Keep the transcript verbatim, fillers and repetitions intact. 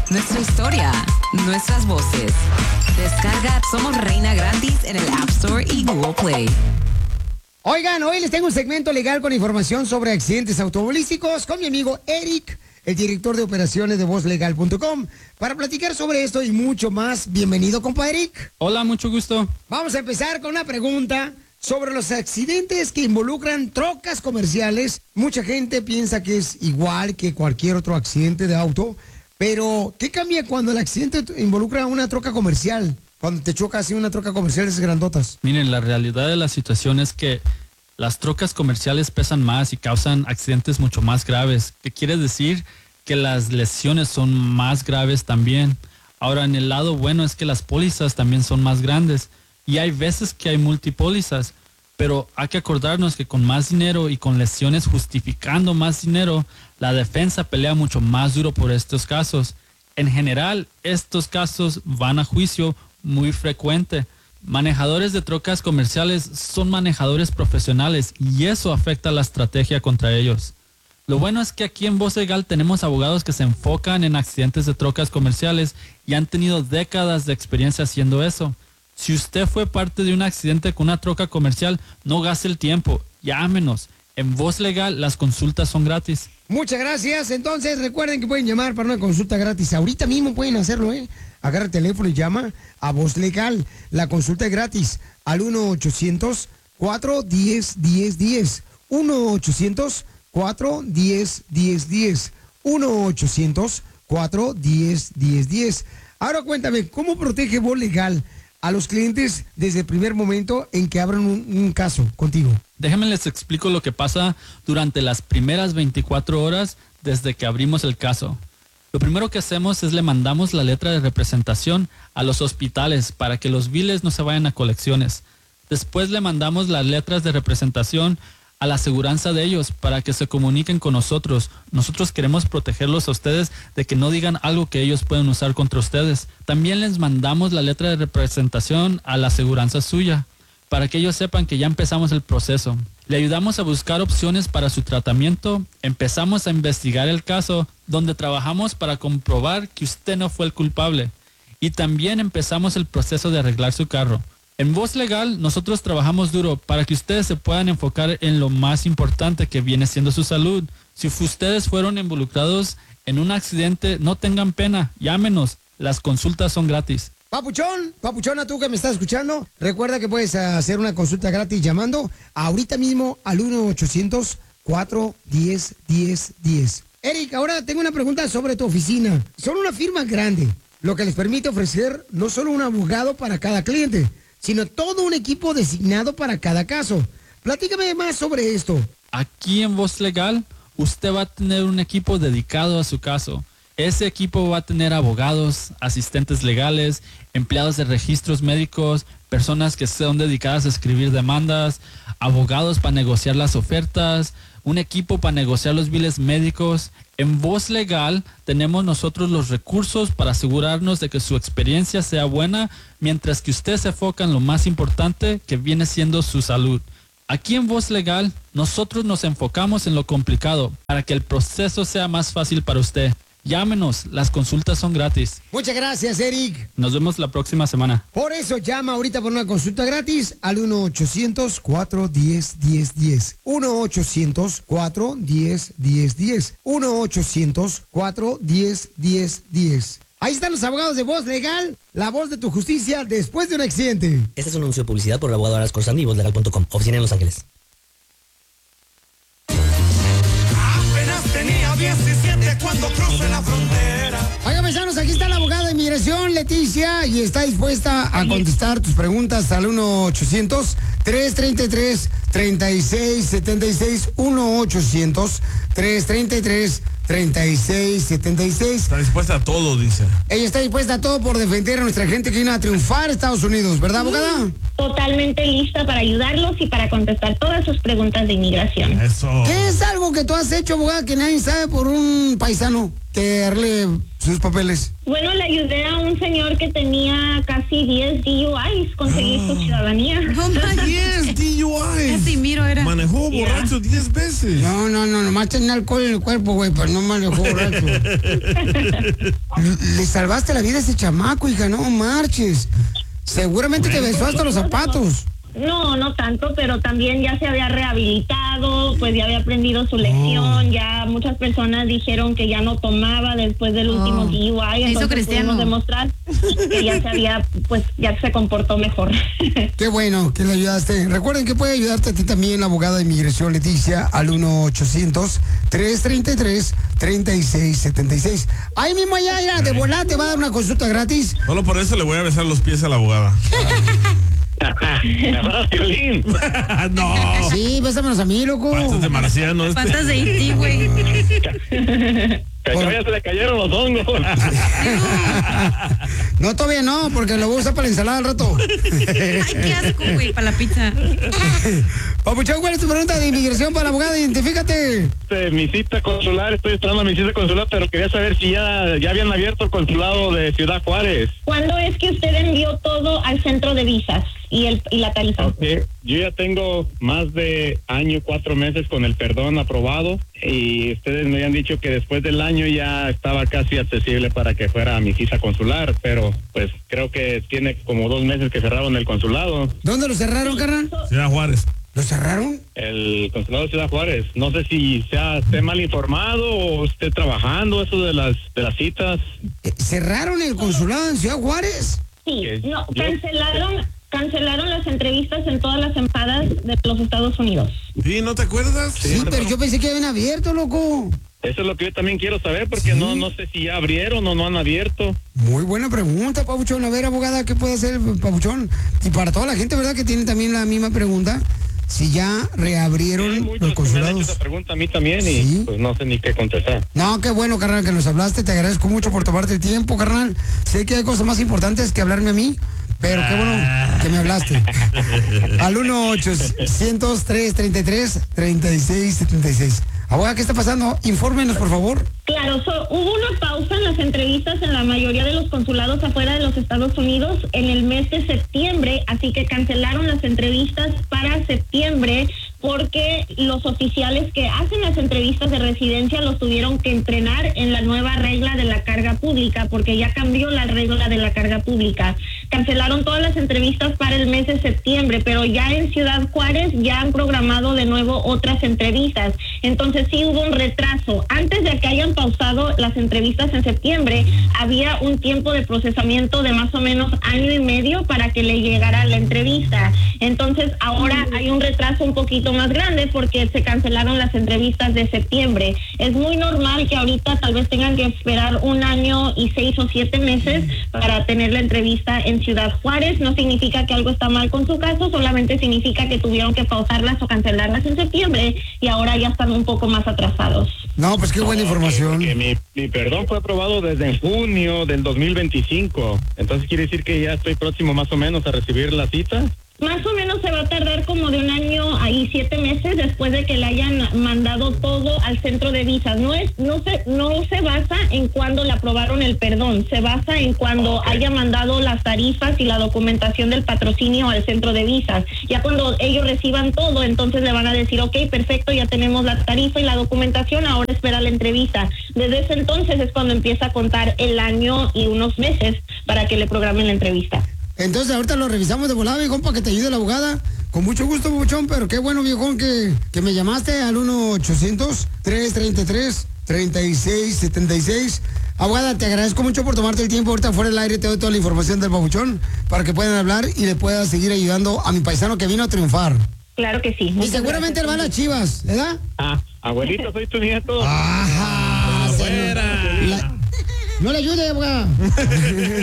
nuestra historia, nuestras voces. Descarga Somos Reina gratis en el App Store y Google Play. Oigan, hoy les tengo un segmento legal con información sobre accidentes automovilísticos con mi amigo Eric, el director de operaciones de voz legal punto com, para platicar sobre esto y mucho más. Bienvenido, compa Eric. Hola, mucho gusto. Vamos a empezar con una pregunta sobre los accidentes que involucran trocas comerciales. Mucha gente piensa que es igual que cualquier otro accidente de auto, pero ¿qué cambia cuando el accidente involucra una troca comercial? Cuando te chocas en una troca comercial esas grandotas. Miren, la realidad de la situación es que las trocas comerciales pesan más y causan accidentes mucho más graves. ¿Qué quiere decir? Que las lesiones son más graves también. Ahora, en el lado bueno es que las pólizas también son más grandes. Y hay veces que hay multipólizas, pero hay que acordarnos que con más dinero y con lesiones justificando más dinero, la defensa pelea mucho más duro por estos casos. En general, estos casos van a juicio muy frecuente. Manejadores de trocas comerciales son manejadores profesionales y eso afecta la estrategia contra ellos. Lo bueno es que aquí en Voz Legal tenemos abogados que se enfocan en accidentes de trocas comerciales y han tenido décadas de experiencia haciendo eso. Si usted fue parte de un accidente con una troca comercial, no gaste el tiempo, llámenos. En Voz Legal las consultas son gratis. Muchas gracias. Entonces recuerden que pueden llamar para una consulta gratis. Ahorita mismo pueden hacerlo, ¿eh? Agarra el teléfono y llama a Voz Legal. La consulta es gratis al uno ochocientos, cuatro uno cero, uno cero uno cero. uno ochocientos, cuatro uno cero, uno cero uno cero. uno ochocientos, cuatro uno cero, uno cero uno cero. Ahora cuéntame, ¿cómo protege Voz Legal a los clientes desde el primer momento en que abran un, un caso contigo? Déjenme les explico lo que pasa durante las primeras veinticuatro horas desde que abrimos el caso. Lo primero que hacemos es le mandamos la letra de representación a los hospitales para que los biles no se vayan a colecciones. Después le mandamos las letras de representación a la aseguranza de ellos para que se comuniquen con nosotros. Nosotros queremos protegerlos a ustedes de que no digan algo que ellos pueden usar contra ustedes. También les mandamos la letra de representación a la aseguranza suya para que ellos sepan que ya empezamos el proceso. Le ayudamos a buscar opciones para su tratamiento. Empezamos a investigar el caso, donde trabajamos para comprobar que usted no fue el culpable. Y también empezamos el proceso de arreglar su carro. En Voz Legal, nosotros trabajamos duro para que ustedes se puedan enfocar en lo más importante que viene siendo su salud. Si ustedes fueron involucrados en un accidente, no tengan pena, llámenos. Las consultas son gratis. Papuchón, papuchona, tú que me estás escuchando, recuerda que puedes hacer una consulta gratis llamando ahorita mismo al uno ochocientos, cuatro uno cero, uno cero uno cero. Eric, ahora tengo una pregunta sobre tu oficina. Son una firma grande, lo que les permite ofrecer no solo un abogado para cada cliente, sino todo un equipo designado para cada caso. Platícame más sobre esto. Aquí en Voz Legal, usted va a tener un equipo dedicado a su caso. Ese equipo va a tener abogados, asistentes legales, empleados de registros médicos, personas que son dedicadas a escribir demandas, abogados para negociar las ofertas, un equipo para negociar los biles médicos. En Voz Legal tenemos nosotros los recursos para asegurarnos de que su experiencia sea buena, mientras que usted se enfoca en lo más importante, que viene siendo su salud. Aquí en Voz Legal, nosotros nos enfocamos en lo complicado para que el proceso sea más fácil para usted. Llámenos, las consultas son gratis. Muchas gracias, Eric. Nos vemos la próxima semana. Por eso llama ahorita por una consulta gratis al uno ochocientos, cuatro uno cero, uno cero uno cero. uno ochocientos, cuatro uno cero, uno cero uno cero. uno ochocientos, cuatro uno cero, uno cero uno cero. Ahí están los abogados de Voz Legal, la voz de tu justicia después de un accidente. Este es un anuncio de publicidad por el abogado Aras Corsani y voz legal punto com, oficina en Los Ángeles. Apenas tenía diecisiete cuando crucé la frontera. Oiga, paisanos, aquí está la abogada de inmigración, Leticia, y está dispuesta a contestar tus preguntas al uno ochocientos, tres treinta y tres, treinta y seis setenta y seis. uno ochocientos, tres treinta y tres, treinta y seis setenta y seis. Está dispuesta a todo, dice. Ella está dispuesta a todo por defender a nuestra gente que viene a triunfar a Estados Unidos, ¿verdad, abogada? Totalmente lista para ayudarlos y para contestar todas sus preguntas de inmigración. Eso. ¿Qué es algo que tú has hecho, abogada, que nadie sabe por un paisano que darle sus papeles? Bueno, le ayudé a un señor que tenía casi diez D U Is conseguir su ciudadanía. diez D U D U I. Casimiro era. Manejó borracho diez veces. No, no, no, nomás tenía alcohol en el cuerpo, güey, pero no manejó borracho. le, le salvaste la vida a ese chamaco, hija, no marches. Seguramente te besó hasta los zapatos. No, no tanto, pero también ya se había rehabilitado, pues ya había aprendido su lección, oh. ya muchas personas dijeron que ya no tomaba después del último oh. D U I, entonces pudimos demostrar que ya se había, pues ya se comportó mejor. Qué bueno que le ayudaste. Recuerden que puede ayudarte a ti también la abogada de inmigración Leticia al uno ochocientos, tres treinta y tres, treinta y seis setenta y seis. Ahí mismo allá, ya, de volada te va a dar una consulta gratis. Solo por eso le voy a besar los pies a la abogada. ¿Me abrazo, Piolín? No. Sí, bésamelos a mí, loco. Patas de marciano. Este. Patas de I T, güey. Por... ya se le cayeron los hongos. No, todavía no, porque lo voy a usar para la ensalada al rato. Ay, qué asco, güey, para la pizza. Papuchón, ¿cuál es tu pregunta de inmigración para la abogada? Identifícate. Este, mi cita consular, estoy esperando mi cita consular, pero quería saber si ya, ya habían abierto el consulado de Ciudad Juárez. ¿Cuándo es que usted envió todo al centro de visas y el y la tarifa? Okay. Yo ya tengo más de año, cuatro meses con el perdón aprobado y ustedes me habían dicho que después del año ya estaba casi accesible para que fuera a mi cita consular, pero pues creo que tiene como dos meses que cerraron el consulado. ¿Dónde lo cerraron, carnal? Ciudad Juárez. ¿Lo cerraron? El consulado de Ciudad Juárez. No sé si sea esté mal informado o esté trabajando eso de las de las citas. ¿Cerraron el consulado en Ciudad Juárez? Sí, no, cancelaron cancelaron las entrevistas en todas las embajadas de los Estados Unidos. ¿Sí? ¿No te acuerdas? Sí, sí, pero yo pensé que habían abierto, loco. Eso es lo que yo también quiero saber, porque ¿sí? no no sé si ya abrieron o no han abierto. Muy buena pregunta, Papuchón. A ver, abogada, ¿qué puede hacer, Papuchón? Y para toda la gente, ¿verdad? Que tiene también la misma pregunta. Si ya reabrieron sí, los consulados. Me han hecho esa pregunta a mí también y ¿sí? Pues no sé ni qué contestar. No, qué bueno, carnal, que nos hablaste. Te agradezco mucho por tomarte el tiempo, carnal. Sé que hay cosas más importantes que hablarme a mí, pero qué bueno que me hablaste. Al uno ochocientos, tres treinta y tres, treinta y seis setenta y seis. Abogada, ¿qué está pasando? Infórmenos, por favor. Claro, so, hubo una pausa en las entrevistas en la mayoría de los consulados afuera de los Estados Unidos en el mes de septiembre, así que cancelaron las entrevistas para septiembre porque los oficiales que hacen las entrevistas de residencia los tuvieron que entrenar en la nueva regla de la carga pública, porque ya cambió la regla de la carga pública. Cancelaron todas las entrevistas para el mes de septiembre, pero ya en Ciudad Juárez ya han programado de nuevo otras entrevistas. Entonces sí hubo un retraso. Antes de que hayan pausado las entrevistas en septiembre, había un tiempo de procesamiento de más o menos año y medio para que le llegara la entrevista. Entonces ahora hay un retraso un poquito más grande porque se cancelaron las entrevistas de septiembre. Es muy normal que ahorita tal vez tengan que esperar un año y seis o siete meses para tener la entrevista en Ciudad Juárez. No significa que algo está mal con su caso, solamente significa que tuvieron que pausarlas o cancelarlas en septiembre y ahora ya están un poco más atrasados. No, pues qué buena no, información. Que, que mi, mi perdón fue aprobado desde junio del dos mil veinticinco. Entonces quiere decir que ya estoy próximo más o menos a recibir la cita. Más o menos se va a tardar como de un año y siete meses después de que le hayan mandado todo al centro de visas. No es, no se, no se basa en cuando le aprobaron el perdón, se basa en cuando okay. haya mandado las tarifas y la documentación del patrocinio al centro de visas. Ya cuando ellos reciban todo, entonces le van a decir, ok, perfecto, ya tenemos la tarifa y la documentación, ahora espera la entrevista. Desde ese entonces es cuando empieza a contar el año y unos meses para que le programen la entrevista. Entonces ahorita lo revisamos de volada, viejón, para que te ayude la abogada. Con mucho gusto, Buchón, pero qué bueno, viejón, que, que me llamaste al uno ochocientos, tres treinta y tres, treinta y seis setenta y seis. Abogada, te agradezco mucho por tomarte el tiempo. Ahorita fuera del aire te doy toda la información del Babuchón para que puedan hablar y le pueda seguir ayudando a mi paisano que vino a triunfar. Claro que sí. Y seguramente él va a las Chivas, ¿verdad? Ah, abuelito, soy tu nieto. Ajá. La... No le ayude, abogada.